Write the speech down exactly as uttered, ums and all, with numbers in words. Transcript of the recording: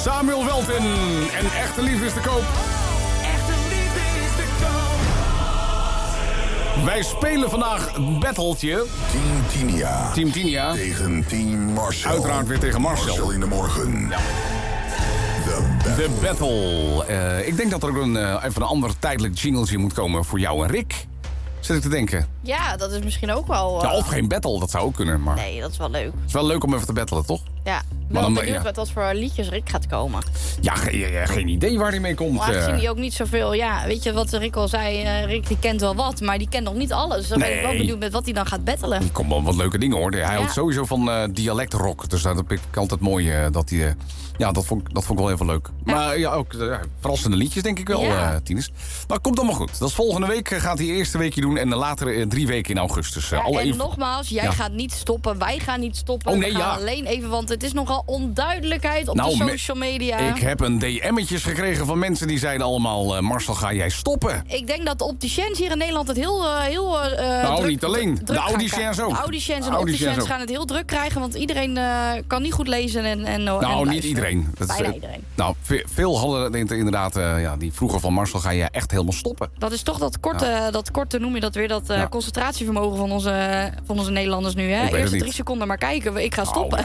Samuel Welten en Echte Liefde is te koop. Echte liefde is te koop. Wij spelen vandaag een battletje. Team Tinia. Team Tinia. Tegen Team Marcel. Uiteraard weer tegen Marcel. Marcel in de morgen. Ja. The Battle. De battle. Uh, ik denk dat er ook een, uh, even een ander tijdelijk jingletje moet komen voor jou en Rick. Zit ik te denken. Ja, dat is misschien ook wel... Uh... Ja, of geen battle, dat zou ook kunnen. Maar Nee, dat is wel leuk. het is wel leuk om even te battlen, toch? Ja, ik ben Maar wel dan- benieuwd ja. met wat voor liedjes Rick gaat komen. Ja, ge- ja, geen idee waar die mee komt. Maar aangezien uh. hij ook niet zoveel... Ja, weet je wat Rick al zei? Uh, Rick die kent wel wat, maar die kent nog niet alles. Dan ben ik wel Nee. benieuwd met wat hij dan gaat battelen. Er komen wel wat leuke dingen, hoor. Hij Ja. houdt sowieso van uh, dialectrock. Dus dat vind ik altijd mooi. Uh, dat hij, uh, ja, dat vond, ik- dat vond ik wel even leuk. Ja. Maar ja, ook uh, verrassende liedjes, denk ik wel, Ja. uh, Tines. Maar komt allemaal goed. Dat is volgende week. uh, gaat hij eerste weekje doen. En de latere uh, drie weken in augustus. Uh, Ja, alle en info- nogmaals, jij Ja. gaat niet stoppen. Wij gaan niet stoppen. Oh, nee, We gaan ja. alleen even, want het is nogal onduidelijkheid op Nou, de me- social media. Ik heb een D M'tjes gekregen van mensen die zeiden allemaal... Uh, Marcel, ga jij stoppen? Ik denk dat de opticiëns hier in Nederland het heel... uh, heel uh, Nou, druk, niet alleen. druk De gaan audiciëns krijgen. ook. De audiciëns en De de audiciëns opticiëns ook. gaan het heel druk krijgen... want iedereen uh, kan niet goed lezen en, en Nou, en niet luisteren. iedereen. Dat is, Bijna uh, iedereen. Nou, ve- veel hadden het inderdaad... Uh, ja, die vroegen van Marcel, ga jij echt helemaal stoppen? Dat is toch dat korte, dat korte noem je dat weer, dat uh, Ja. concentratievermogen van onze, van onze Nederlanders nu. Hè? weet het Eerst niet. drie seconden maar kijken, ik ga Nou, stoppen.